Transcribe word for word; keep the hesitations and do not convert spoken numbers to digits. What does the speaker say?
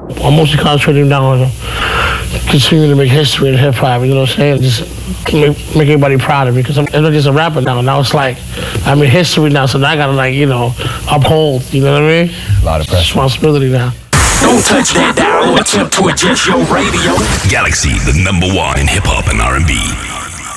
I'm mostly concentrating now on continuing to make history in hip hop. You know what I'm saying? Just make, make everybody proud of me because I'm, I'm not just a rapper now. Now it's like I'm in history now, so now I gotta like you know uphold. You know what I mean? A lot of pressure. Responsibility now. Don't touch that dial or attempt to adjust your radio. Galaxy, the number one in hip hop and R and B.